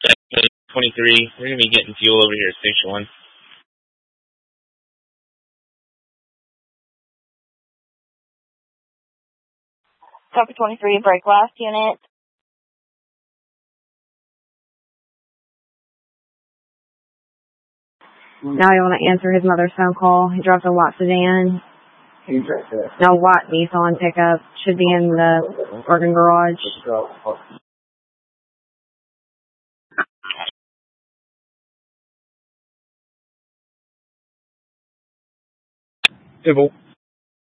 23. We're going to be getting fuel over here at Station 1. Copy 23, break last unit. Now you want to answer his mother's phone call. He dropped a Watt sedan. No, Watt Nissan pickup. Should be in the Oregon garage. Civil.